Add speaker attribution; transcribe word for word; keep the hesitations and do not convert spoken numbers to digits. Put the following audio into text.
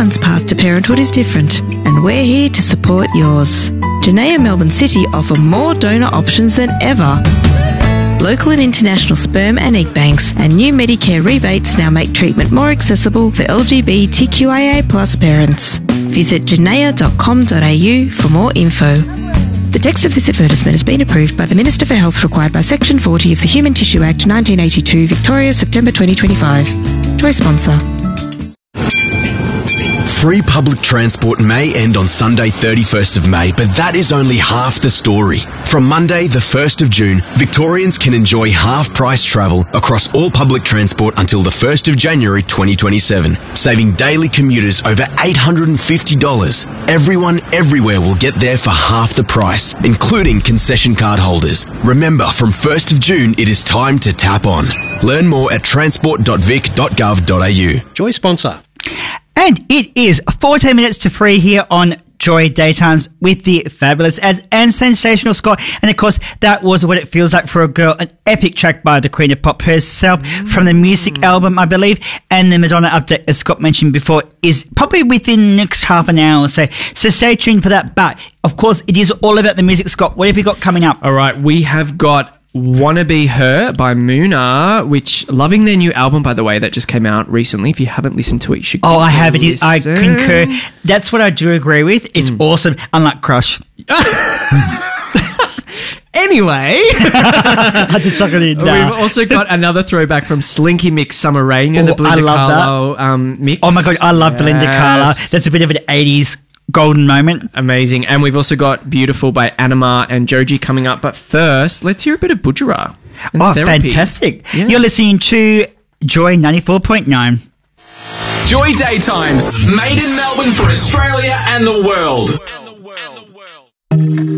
Speaker 1: Everyone's path to parenthood is different, and we're here to support yours. Janaea Melbourne City offer more donor options than ever. Local and international sperm and egg banks and new Medicare rebates now make treatment more accessible for L G B T Q I A plus parents. Visit janaea dot com dot a u for more info. The text of this advertisement has been approved by the Minister for Health required by Section forty of the Human Tissue Act nineteen eighty-two, Victoria, September twenty twenty-five. Joy sponsor.
Speaker 2: Free public transport may end on Sunday thirty-first of May, but that is only half the story. From Monday the first of June, Victorians can enjoy half-price travel across all public transport until the first of January twenty twenty-seven, saving daily commuters over eight hundred fifty dollars. Everyone everywhere will get there for half the price, including concession card holders. Remember, from first of June, it is time to tap on. Learn more at transport dot vic dot gov dot a u.
Speaker 3: Joy sponsor.
Speaker 4: And it is fourteen minutes to three here on Joy Daytimes with the fabulous as and sensational Scott. And of course, that was What It Feels Like for a Girl, an epic track by the Queen of Pop herself mm. from the music album, I believe. And the Madonna update, as Scott mentioned before, is probably within the next half an hour or so. So stay tuned for that. But of course, it is all about the music, Scott. What have you got coming up?
Speaker 5: All right, we have got Wanna Be Her by Muna, which, loving their new album, by the way, that just came out recently. If you haven't listened to it, you should.
Speaker 4: Oh, I have it. I concur. That's what I do agree with. It's mm. awesome, unlike Crush.
Speaker 5: Anyway,
Speaker 4: I had to chuck it in. Nah.
Speaker 5: We've also got another throwback from Slinky Mix Summer Rain,
Speaker 4: oh,
Speaker 5: the Belinda
Speaker 4: Carlisle
Speaker 5: um, mix.
Speaker 4: Oh my God, I love yes. Belinda Carlisle. That's a bit of an eighties golden moment.
Speaker 5: Amazing. And we've also got Beautiful by Anima and Joji coming up. But first, let's hear a bit of Budjerah.
Speaker 4: Oh, Therapy. Fantastic. Yeah. You're listening to Joy ninety-four point nine.
Speaker 6: Joy Daytimes, made in Melbourne for Australia and the world.